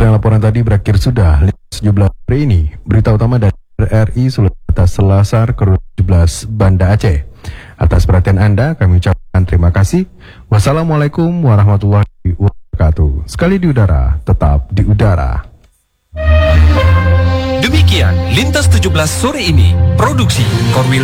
Dan laporan tadi berakhir sudah 17 hari ini. Berita utama dari RRI Sulawesi Selasar ke 17 Banda Aceh. Atas perhatian Anda kami ucapkan terima kasih. Wassalamualaikum warahmatullahi wabarakatuh. Sekali di udara, tetap di udara. Demikian Lintas 17 sore ini. Produksi Korwil